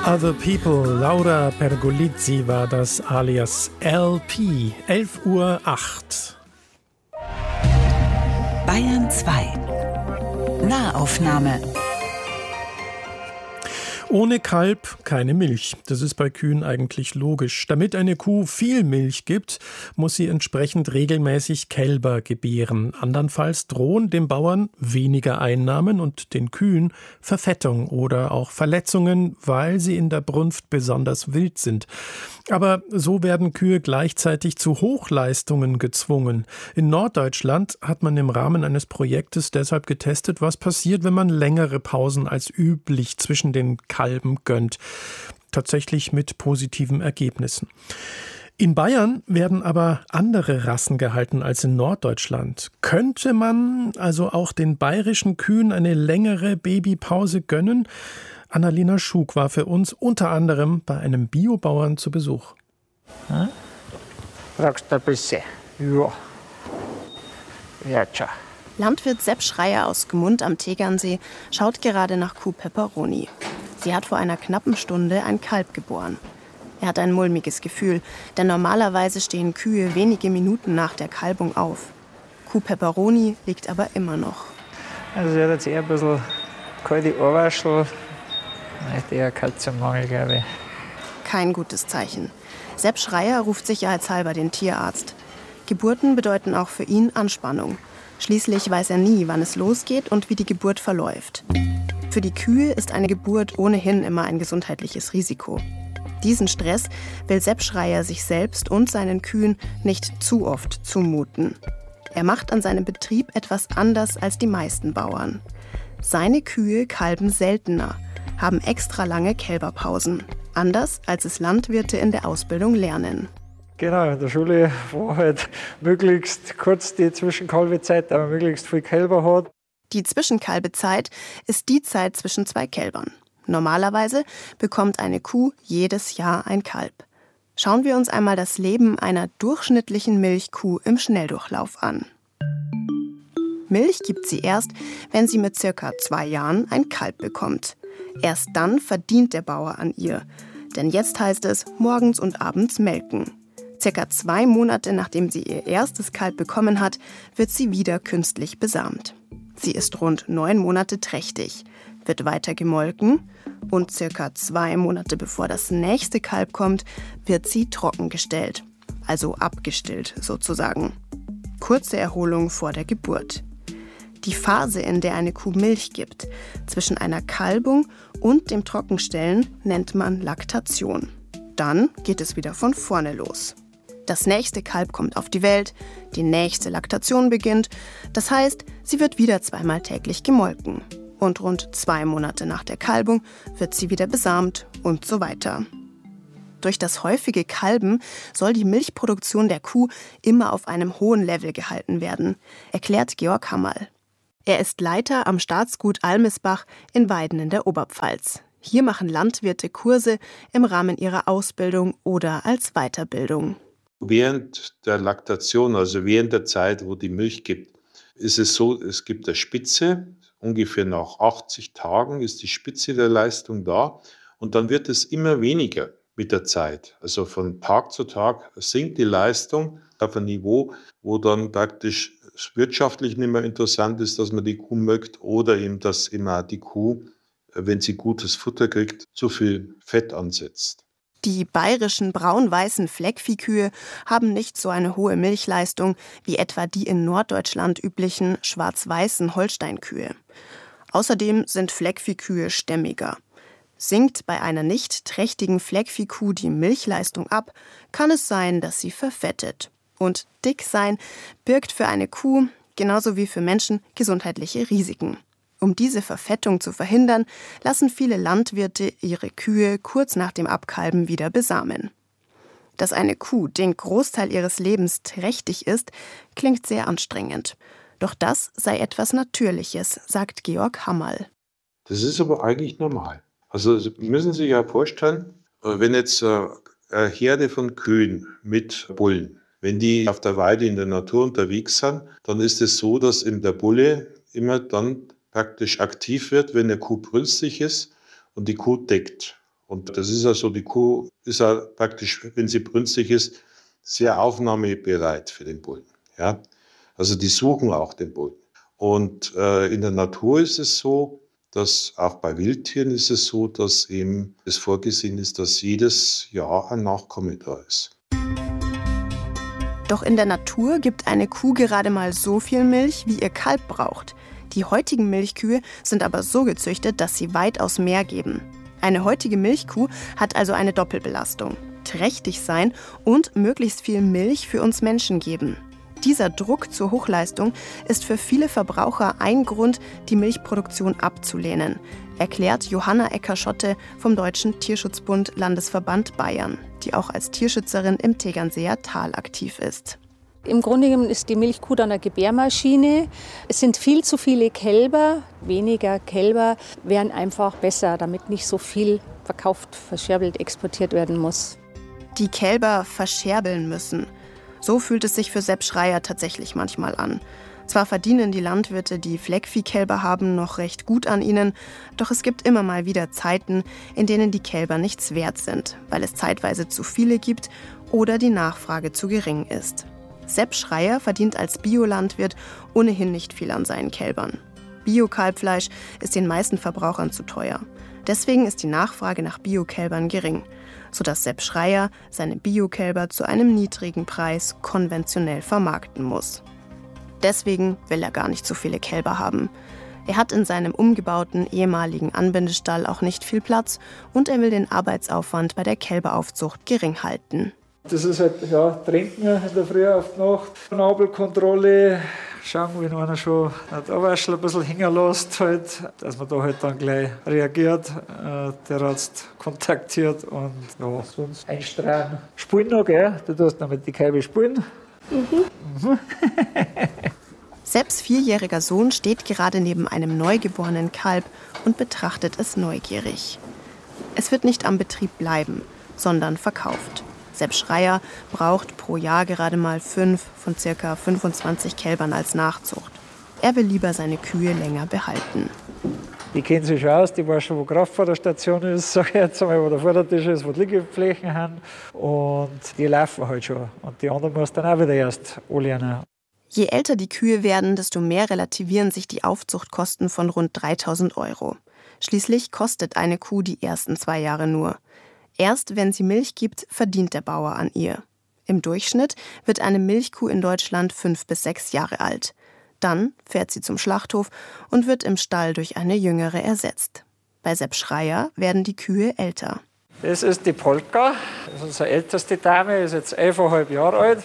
Other People, Laura Pergolizzi war das alias LP, 11:08 Uhr. Bayern 2 Nahaufnahme. Ohne Kalb keine Milch. Das ist bei Kühen eigentlich logisch. Damit eine Kuh viel Milch gibt, muss sie entsprechend regelmäßig Kälber gebären. Andernfalls drohen dem Bauern weniger Einnahmen und den Kühen Verfettung oder auch Verletzungen, weil sie in der Brunft besonders wild sind. Aber so werden Kühe gleichzeitig zu Hochleistungen gezwungen. In Norddeutschland hat man im Rahmen eines Projektes deshalb getestet, was passiert, wenn man längere Pausen als üblich zwischen den Kalben gönnt. Tatsächlich mit positiven Ergebnissen. In Bayern werden aber andere Rassen gehalten als in Norddeutschland. Könnte man also auch den bayerischen Kühen eine längere Babypause gönnen? Annalena Schug war für uns unter anderem bei einem Biobauern zu Besuch. Fragst du ein bisschen? Ja. Ja, tja. Landwirt Sepp Schreier aus Gmund am Tegernsee schaut gerade nach Kuh Pepperoni. Sie hat vor einer knappen Stunde ein Kalb geboren. Er hat ein mulmiges Gefühl, denn normalerweise stehen Kühe wenige Minuten nach der Kalbung auf. Kuh Pepperoni liegt aber immer noch. Also sie hat jetzt eher ein bisschen kalte Ohrwaschel. Vielleicht eher Kalziummangel, glaube ich. Kein gutes Zeichen. Sepp Schreier ruft sicherheitshalber den Tierarzt. Geburten bedeuten auch für ihn Anspannung. Schließlich weiß er nie, wann es losgeht und wie die Geburt verläuft. Für die Kühe ist eine Geburt ohnehin immer ein gesundheitliches Risiko. Diesen Stress will Sepp Schreier sich selbst und seinen Kühen nicht zu oft zumuten. Er macht an seinem Betrieb etwas anders als die meisten Bauern. Seine Kühe kalben seltener, haben extra lange Kälberpausen. Anders als es Landwirte in der Ausbildung lernen. Genau, in der Schule war halt möglichst kurz die Zwischenkalbezeit, aber möglichst viel Kälber hat. Die Zwischenkalbezeit ist die Zeit zwischen zwei Kälbern. Normalerweise bekommt eine Kuh jedes Jahr ein Kalb. Schauen wir uns einmal das Leben einer durchschnittlichen Milchkuh im Schnelldurchlauf an. Milch gibt sie erst, wenn sie mit ca. 2 Jahren ein Kalb bekommt. Erst dann verdient der Bauer an ihr. Denn jetzt heißt es morgens und abends melken. Circa 2 Monate nachdem sie ihr erstes Kalb bekommen hat, wird sie wieder künstlich besamt. Sie ist rund 9 Monate trächtig, wird weiter gemolken und circa 2 Monate bevor das nächste Kalb kommt, wird sie trockengestellt. Also abgestillt sozusagen. Kurze Erholung vor der Geburt. Die Phase, in der eine Kuh Milch gibt, zwischen einer Kalbung und dem Trockenstellen, nennt man Laktation. Dann geht es wieder von vorne los. Das nächste Kalb kommt auf die Welt, die nächste Laktation beginnt. Das heißt, sie wird wieder 2-mal täglich gemolken. Und rund 2 Monate nach der Kalbung wird sie wieder besamt und so weiter. Durch das häufige Kalben soll die Milchproduktion der Kuh immer auf einem hohen Level gehalten werden, erklärt Georg Hammerl. Er ist Leiter am Staatsgut Almesbach in Weiden in der Oberpfalz. Hier machen Landwirte Kurse im Rahmen ihrer Ausbildung oder als Weiterbildung. Während der Laktation, also während der Zeit, wo die Milch gibt, ist es so, es gibt eine Spitze. Ungefähr nach 80 Tagen ist die Spitze der Leistung da. Und dann wird es immer weniger mit der Zeit. Also von Tag zu Tag sinkt die Leistung auf ein Niveau, wo dann praktisch wirtschaftlich nicht mehr interessant ist, dass man die Kuh melkt oder eben, dass immer die Kuh, wenn sie gutes Futter kriegt, zu viel Fett ansetzt. Die bayerischen braun-weißen Fleckviehkühe haben nicht so eine hohe Milchleistung wie etwa die in Norddeutschland üblichen schwarz-weißen Holsteinkühe. Außerdem sind Fleckviehkühe stämmiger. Sinkt bei einer nicht trächtigen Fleckviehkuh die Milchleistung ab, kann es sein, dass sie verfettet. Und dick sein birgt für eine Kuh, genauso wie für Menschen, gesundheitliche Risiken. Um diese Verfettung zu verhindern, lassen viele Landwirte ihre Kühe kurz nach dem Abkalben wieder besamen. Dass eine Kuh den Großteil ihres Lebens trächtig ist, klingt sehr anstrengend. Doch das sei etwas Natürliches, sagt Georg Hammerl. Das ist aber eigentlich normal. Also Sie müssen sich ja vorstellen, wenn jetzt eine Herde von Kühen mit Bullen, wenn die auf der Weide in der Natur unterwegs sind, dann ist es so, dass eben der Bulle immer dann praktisch aktiv wird, wenn eine Kuh brünstig ist und die Kuh deckt. Und das ist ja so, die Kuh ist ja praktisch, wenn sie brünstig ist, sehr aufnahmebereit für den Bullen. Ja? Also die suchen auch den Bullen. Und in der Natur ist es so, dass auch bei Wildtieren ist es so, dass eben es vorgesehen ist, dass jedes Jahr ein Nachkomme da ist. Doch in der Natur gibt eine Kuh gerade mal so viel Milch, wie ihr Kalb braucht. Die heutigen Milchkühe sind aber so gezüchtet, dass sie weitaus mehr geben. Eine heutige Milchkuh hat also eine Doppelbelastung. Trächtig sein und möglichst viel Milch für uns Menschen geben. Dieser Druck zur Hochleistung ist für viele Verbraucher ein Grund, die Milchproduktion abzulehnen, erklärt Johanna Ecker-Schotte vom Deutschen Tierschutzbund Landesverband Bayern, die auch als Tierschützerin im Tegernseer Tal aktiv ist. Im Grunde genommen ist die Milchkuh dann eine Gebärmaschine. Es sind viel zu viele Kälber. Weniger Kälber wären einfach besser, damit nicht so viel verkauft, verscherbelt, exportiert werden muss. Die Kälber verscherbeln müssen. So fühlt es sich für Sepp Schreier tatsächlich manchmal an. Zwar verdienen die Landwirte, die Fleckviehkälber haben, noch recht gut an ihnen, doch es gibt immer mal wieder Zeiten, in denen die Kälber nichts wert sind, weil es zeitweise zu viele gibt oder die Nachfrage zu gering ist. Sepp Schreier verdient als Biolandwirt ohnehin nicht viel an seinen Kälbern. Bio-Kalbfleisch ist den meisten Verbrauchern zu teuer. Deswegen ist die Nachfrage nach Bio-Kälbern gering, sodass Sepp Schreier seine Bio-Kälber zu einem niedrigen Preis konventionell vermarkten muss. Deswegen will er gar nicht so viele Kälber haben. Er hat in seinem umgebauten ehemaligen Anbindestall auch nicht viel Platz und er will den Arbeitsaufwand bei der Kälberaufzucht gering halten. Das ist halt, trinken in der Früh auf die Nacht, Nabelkontrolle, schauen, wenn einer schon das Abwaschel ein bisschen hängen lässt, halt, dass man da halt dann gleich reagiert, der Arzt kontaktiert und sonst einstrahlen. Spulen noch, gell? Du tust damit die Kälber spulen. Sepps 4-jähriger Sohn steht gerade neben einem neugeborenen Kalb und betrachtet es neugierig. Es wird nicht am Betrieb bleiben, sondern verkauft. Sepp Schreier braucht pro Jahr gerade mal 5 von ca. 25 Kälbern als Nachzucht. Er will lieber seine Kühe länger behalten. Die kennen sich schon aus, die weiß schon, wo Kraftfahrerstation ist, sag ich jetzt einmal, wo der Vordertisch ist, wo die Liegeflächen haben. Und die laufen halt schon. Und die anderen muss dann auch wieder erst anlernen. Je älter die Kühe werden, desto mehr relativieren sich die Aufzuchtkosten von rund 3.000 €. Schließlich kostet eine Kuh die ersten 2 Jahre nur. Erst wenn sie Milch gibt, verdient der Bauer an ihr. Im Durchschnitt wird eine Milchkuh in Deutschland 5 bis 6 Jahre alt. Dann fährt sie zum Schlachthof und wird im Stall durch eine jüngere ersetzt. Bei Sepp Schreier werden die Kühe älter. Das ist die Polka, das ist unsere älteste Dame, ist jetzt 11,5 Jahre alt.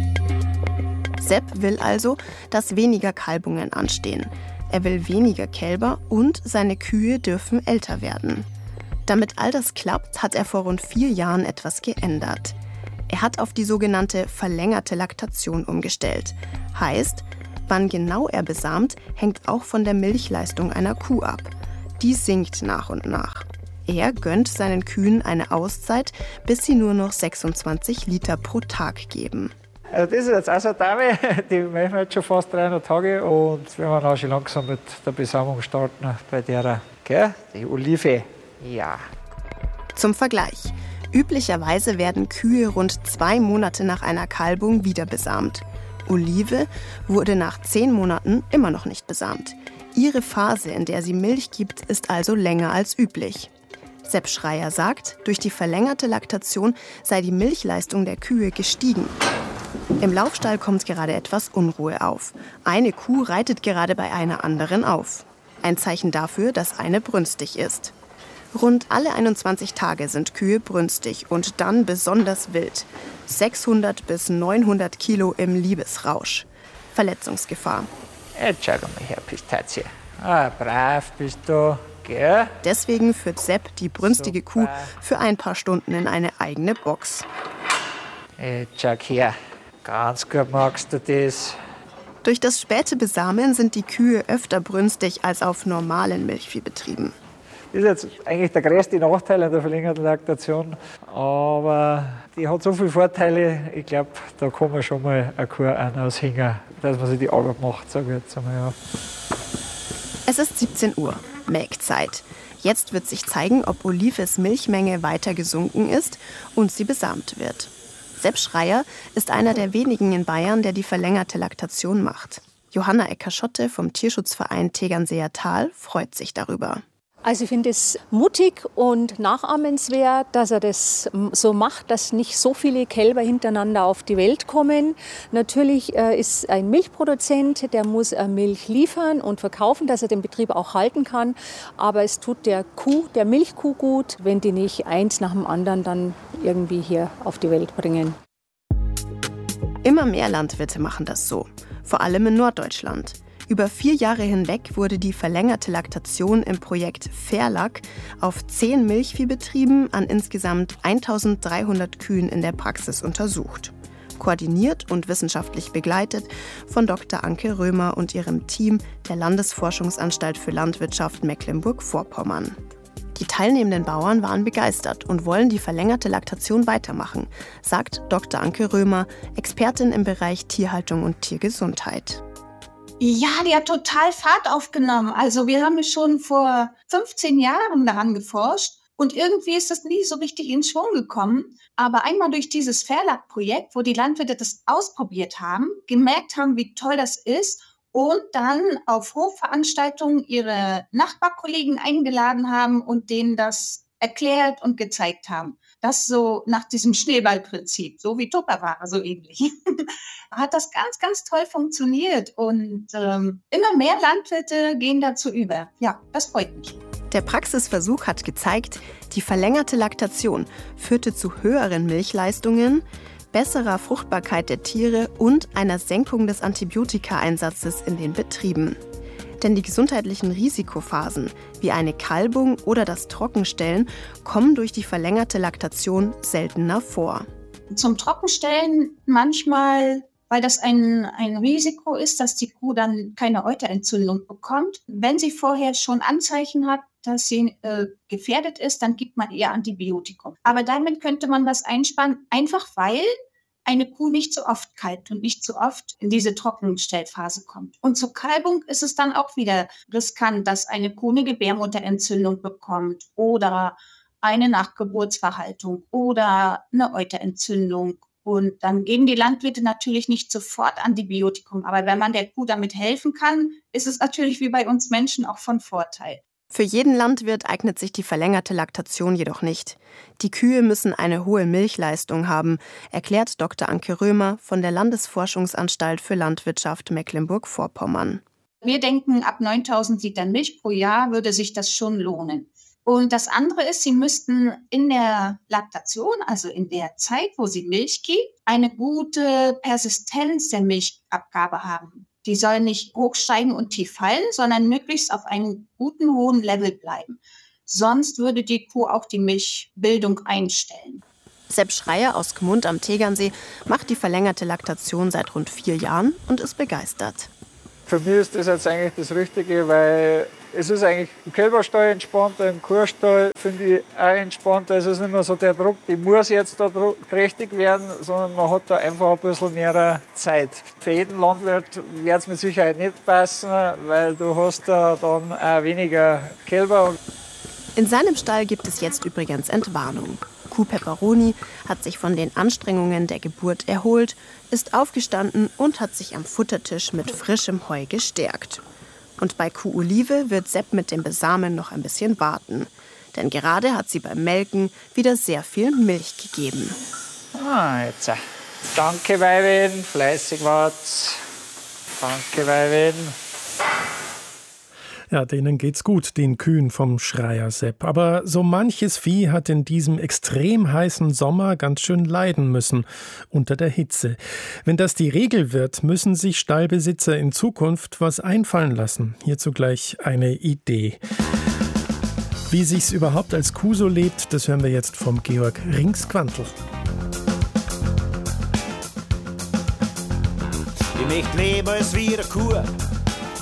Sepp will also, dass weniger Kalbungen anstehen. Er will weniger Kälber und seine Kühe dürfen älter werden. Damit all das klappt, hat er vor rund 4 Jahren etwas geändert. Er hat auf die sogenannte verlängerte Laktation umgestellt. Heißt, wann genau er besamt, hängt auch von der Milchleistung einer Kuh ab. Die sinkt nach und nach. Er gönnt seinen Kühen eine Auszeit, bis sie nur noch 26 Liter pro Tag geben. Also das ist jetzt auch so eine Dame, die machen wir jetzt schon fast 300 Tage und wir werden auch schon langsam mit der Besamung starten bei der, gell? Die Olive. Ja. Zum Vergleich. Üblicherweise werden Kühe rund 2 Monate nach einer Kalbung wieder besamt. Olive wurde nach 10 Monaten immer noch nicht besamt. Ihre Phase, in der sie Milch gibt, ist also länger als üblich. Sepp Schreier sagt, durch die verlängerte Laktation sei die Milchleistung der Kühe gestiegen. Im Laufstall kommt gerade etwas Unruhe auf. Eine Kuh reitet gerade bei einer anderen auf. Ein Zeichen dafür, dass eine brünstig ist. Rund alle 21 Tage sind Kühe brünstig und dann besonders wild. 600 bis 900 Kilo im Liebesrausch. Verletzungsgefahr. Jetzt schau mal her, Pistazie. Brav bist du, gell? Deswegen führt Sepp die brünstige Kuh für ein paar Stunden in eine eigene Box. Jetzt schau her, ganz gut magst du das. Durch das späte Besamen sind die Kühe öfter brünstig als auf normalen Milchviehbetrieben. Das ist jetzt eigentlich der größte Nachteil an der verlängerten Laktation, aber die hat so viele Vorteile, ich glaube, da kann man schon mal eine Kuh aushängen, dass man sich die Arbeit macht, sage ich jetzt einmal. Ja. Es ist 17 Uhr, Melkzeit. Jetzt wird sich zeigen, ob Olives Milchmenge weiter gesunken ist und sie besamt wird. Sepp Schreier ist einer der wenigen in Bayern, der die verlängerte Laktation macht. Johanna Ecker-Schotte vom Tierschutzverein Tegernseer Tal freut sich darüber. Also ich finde es mutig und nachahmenswert, dass er das so macht, dass nicht so viele Kälber hintereinander auf die Welt kommen. Natürlich ist ein Milchproduzent, der muss Milch liefern und verkaufen, dass er den Betrieb auch halten kann. Aber es tut der Milchkuh gut, wenn die nicht eins nach dem anderen dann irgendwie hier auf die Welt bringen. Immer mehr Landwirte machen das so, vor allem in Norddeutschland. Über 4 Jahre hinweg wurde die verlängerte Laktation im Projekt Fairlak auf 10 Milchviehbetrieben an insgesamt 1300 Kühen in der Praxis untersucht. Koordiniert und wissenschaftlich begleitet von Dr. Anke Römer und ihrem Team der Landesforschungsanstalt für Landwirtschaft Mecklenburg-Vorpommern. Die teilnehmenden Bauern waren begeistert und wollen die verlängerte Laktation weitermachen, sagt Dr. Anke Römer, Expertin im Bereich Tierhaltung und Tiergesundheit. Ja, die hat total Fahrt aufgenommen. Also wir haben schon vor 15 Jahren daran geforscht und irgendwie ist das nie so richtig in Schwung gekommen. Aber einmal durch dieses Fairlak-Projekt, wo die Landwirte das ausprobiert haben, gemerkt haben, wie toll das ist und dann auf Hofveranstaltungen ihre Nachbarkollegen eingeladen haben und denen das erklärt und gezeigt haben. Das so nach diesem Schneeballprinzip, so wie Tupperware, so ähnlich. Hat das ganz, ganz toll funktioniert und immer mehr Landwirte gehen dazu über. Ja, das freut mich. Der Praxisversuch hat gezeigt, die verlängerte Laktation führte zu höheren Milchleistungen, besserer Fruchtbarkeit der Tiere und einer Senkung des Antibiotikaeinsatzes in den Betrieben. Denn die gesundheitlichen Risikophasen, wie eine Kalbung oder das Trockenstellen, kommen durch die verlängerte Laktation seltener vor. Zum Trockenstellen manchmal, weil das ein Risiko ist, dass die Kuh dann keine Euterentzündung bekommt. Wenn sie vorher schon Anzeichen hat, dass sie gefährdet ist, dann gibt man eher Antibiotikum. Aber damit könnte man das einsparen, einfach weil eine Kuh nicht so oft kalbt und nicht so oft in diese Trockenstellphase kommt. Und zur Kalbung ist es dann auch wieder riskant, dass eine Kuh eine Gebärmutterentzündung bekommt oder eine Nachgeburtsverhaltung oder eine Euterentzündung. Und dann geben die Landwirte natürlich nicht sofort Antibiotikum. Aber wenn man der Kuh damit helfen kann, ist es natürlich wie bei uns Menschen auch von Vorteil. Für jeden Landwirt eignet sich die verlängerte Laktation jedoch nicht. Die Kühe müssen eine hohe Milchleistung haben, erklärt Dr. Anke Römer von der Landesforschungsanstalt für Landwirtschaft Mecklenburg-Vorpommern. Wir denken, ab 9.000 Litern Milch pro Jahr würde sich das schon lohnen. Und das andere ist, sie müssten in der Laktation, also in der Zeit, wo sie Milch gibt, eine gute Persistenz der Milchabgabe haben. Die soll nicht hochsteigen und tief fallen, sondern möglichst auf einem guten, hohen Level bleiben. Sonst würde die Kuh auch die Milchbildung einstellen. Sepp Schreier aus Gmund am Tegernsee macht die verlängerte Laktation seit rund 4 Jahren und ist begeistert. Für mich ist das jetzt eigentlich das Richtige, weil es ist eigentlich im Kälberstall entspannter, im Kuhstall finde ich auch entspannter. Es ist nicht mehr so der Druck, ich muss jetzt da trächtig werden, sondern man hat da einfach ein bisschen mehr Zeit. Für jeden Landwirt wird es mit Sicherheit nicht passen, weil du hast da dann auch weniger Kälber. In seinem Stall gibt es jetzt übrigens Entwarnung. Kuh Pepperoni hat sich von den Anstrengungen der Geburt erholt, ist aufgestanden und hat sich am Futtertisch mit frischem Heu gestärkt. Und bei Kuh Olive wird Sepp mit dem Besamen noch ein bisschen warten. Denn gerade hat sie beim Melken wieder sehr viel Milch gegeben. Jetzt. Danke, Weibchen. Fleißig war's. Danke, Weibchen. Ja, denen geht's gut, den Kühen vom Schreier Sepp. Aber so manches Vieh hat in diesem extrem heißen Sommer ganz schön leiden müssen unter der Hitze. Wenn das die Regel wird, müssen sich Stallbesitzer in Zukunft was einfallen lassen. Hierzu gleich eine Idee. Wie sich's überhaupt als Kuh so lebt, das hören wir jetzt vom Georg Rinks-Quantel. Ich möchte leben als wie eine Kuh,